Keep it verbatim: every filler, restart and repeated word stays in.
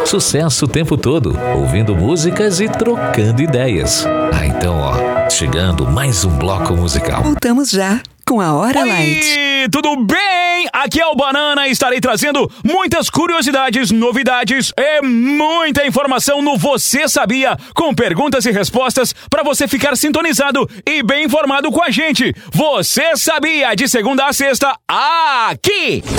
Sucesso o tempo todo, ouvindo músicas e trocando ideias. Ah, então, ó, chegando mais um bloco musical. Voltamos já com a Hora Oi, Light. tudo bem? Aqui é o Banana e estarei trazendo muitas curiosidades, novidades e muita informação no Você Sabia, com perguntas e respostas para você ficar sintonizado e bem informado com a gente. Você Sabia, de segunda a sexta, aqui